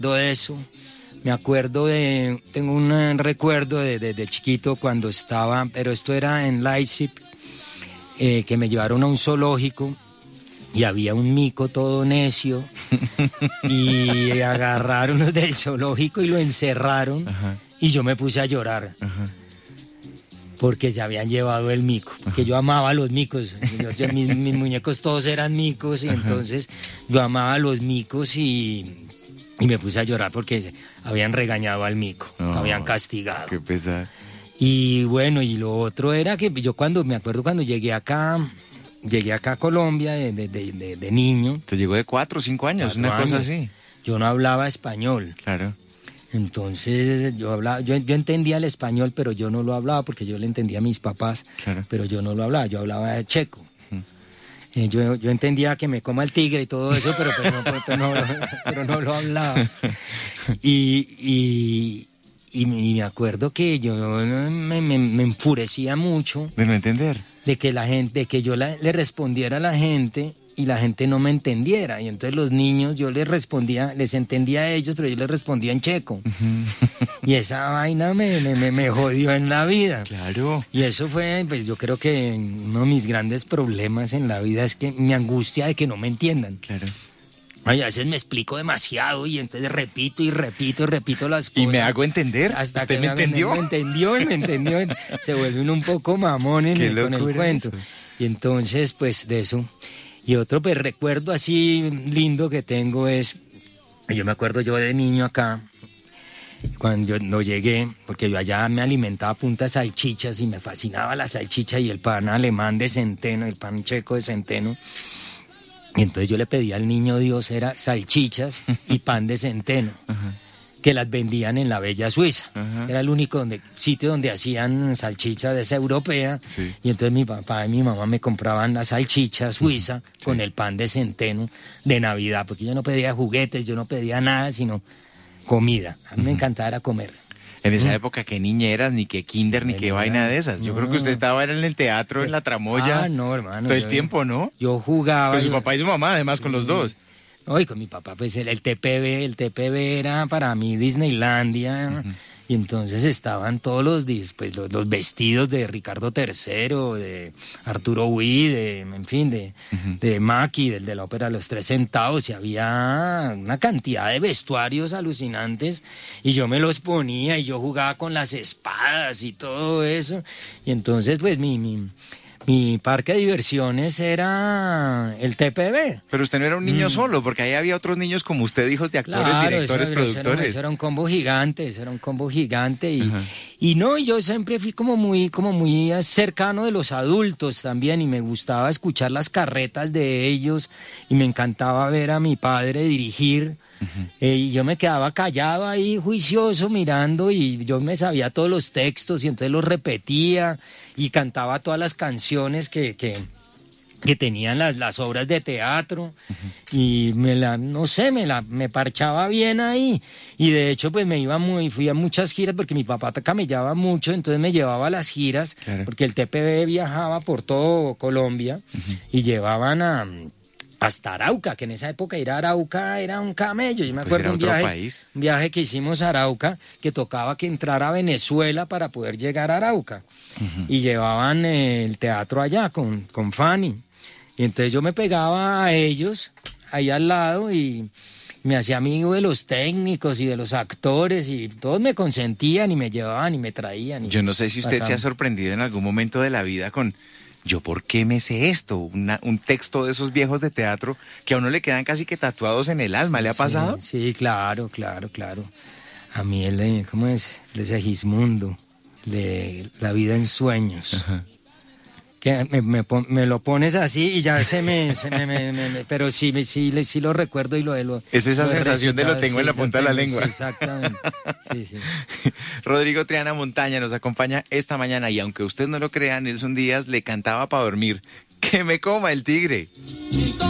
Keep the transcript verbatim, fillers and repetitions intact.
de eso. Me acuerdo de, tengo un recuerdo de, de, de chiquito cuando estaba, pero esto era en Leipzig, eh, que me llevaron a un zoológico y había un mico todo necio y agarraron los del zoológico y lo encerraron. Ajá. Y yo me puse a llorar. Ajá. Porque se habían llevado el mico, que yo amaba a los micos, yo, yo, mis, mis muñecos todos eran micos y Ajá. entonces yo amaba a los micos y... Y me puse a llorar porque habían regañado al mico, oh, lo habían castigado. Qué pesar. Y bueno, y lo otro era que yo cuando, me acuerdo cuando llegué acá, llegué acá a Colombia de, de, de, de, de niño. Te llegó de cuatro o cinco años, una años. cosa así. Yo no hablaba español. Claro. Entonces yo hablaba, yo, yo entendía el español, pero yo no lo hablaba porque yo le entendía a mis papás, claro. Pero yo no lo hablaba, yo hablaba checo. Eh, yo, yo entendía que me coma el tigre y todo eso, pero, pero, no, pero, no, pero no lo hablaba. Y, y, y, y me acuerdo que yo me, me, me enfurecía mucho. De no entender. De que la gente, de que yo la, le respondiera a la gente y la gente no me entendiera. Y entonces los niños, yo les respondía, les entendía a ellos, pero yo les respondía en checo. Uh-huh. Y esa vaina me, me, me jodió en la vida. Claro. Y eso fue, pues yo creo que uno de mis grandes problemas en la vida es que mi angustia de que no me entiendan. Claro. Ay, a veces me explico demasiado y entonces repito y repito y repito las cosas. Y me hago entender. Hasta ¿Usted que me me entendió? Me entendió y me entendió. Se vuelve uno un poco mamón en el, con el cuento. Eso. Y entonces, pues de eso... Y otro pues, recuerdo así lindo que tengo es, yo me acuerdo yo de niño acá, cuando yo no llegué, porque yo allá me alimentaba a punta de salchichas y me fascinaba la salchicha y el pan alemán de centeno, el pan checo de centeno. Y entonces yo le pedí al niño Dios, era salchichas y pan de centeno. Ajá. Que las vendían en la bella Suiza. Ajá. Era el único donde, sitio donde hacían salchicha de esa europea. Sí. Y entonces mi papá y mi mamá me compraban la salchicha suiza sí. con el pan de centeno de Navidad, porque yo no pedía juguetes, yo no pedía nada, sino comida. A mí uh-huh. me encantaba era comer. En esa uh-huh. época, que niñeras, ni que kinder, ni que vaina de esas. Yo no. creo que usted estaba en el teatro, en la tramoya. Ah, no, hermano. Todo el yo, tiempo, ¿no? Yo jugaba. Pues su papá y su mamá, además, sí. con los dos. No, y con mi papá, pues el, el T P B, el T P B era para mí Disneylandia, uh-huh. y entonces estaban todos los, pues, los, los vestidos de Ricardo tercero, de Arturo Huy, de, en fin, de, uh-huh. de Maki, del de la ópera Los Tres Centavos, y había una cantidad de vestuarios alucinantes, y yo me los ponía, y yo jugaba con las espadas y todo eso, y entonces, pues, mi... mi Mi parque de diversiones era el T P B. Pero usted no era un niño mm. solo, porque ahí había otros niños como usted, hijos de actores, claro, directores, eso, productores. Eso era, eso era un combo gigante, eso era un combo gigante. Y, uh-huh. y no, yo siempre fui como muy, como muy cercano de los adultos también, y me gustaba escuchar las carretas de ellos, y me encantaba ver a mi padre dirigir. Uh-huh. Eh, y yo me quedaba callado ahí, juicioso, mirando, y yo me sabía todos los textos y entonces los repetía y cantaba todas las canciones que, que, que tenían las, las obras de teatro. Uh-huh. Y me la, no sé, me la me parchaba bien ahí. Y de hecho, pues me iba muy, fui a muchas giras porque mi papá camellaba mucho, entonces me llevaba a las giras, claro. porque el T P B viajaba por todo Colombia, uh-huh. y llevaban a... hasta Arauca, que en esa época ir a Arauca era un camello. Yo me acuerdo pues un viaje, país. un viaje que hicimos a Arauca, que tocaba que entrar a Venezuela para poder llegar a Arauca. Uh-huh. Y llevaban eh, el teatro allá con, con Fanny. Y entonces yo me pegaba a ellos, ahí al lado, y me hacía amigo de los técnicos y de los actores, y todos me consentían y me llevaban y me traían. Y yo no sé si usted pasaban. Se ha sorprendido en algún momento de la vida con... ¿Yo por qué me sé esto? Una, un texto de esos viejos de teatro que a uno le quedan casi que tatuados en el alma. ¿Le ha pasado? Sí, sí, claro, claro, claro. A mí el de, ¿cómo es? El de Segismundo, de La vida en sueños. Ajá. Que me, me, me lo pones así y ya se me... se me, me, me, me pero sí, sí, sí, sí lo recuerdo y lo... lo es esa lo sensación de lo tengo sí, en la punta de la lengua. Sí, exactamente. Sí, sí. Rodrigo Triana Montaña nos acompaña esta mañana y aunque usted no lo crea, Nelson Díaz le cantaba para dormir. ¡Que me coma el tigre!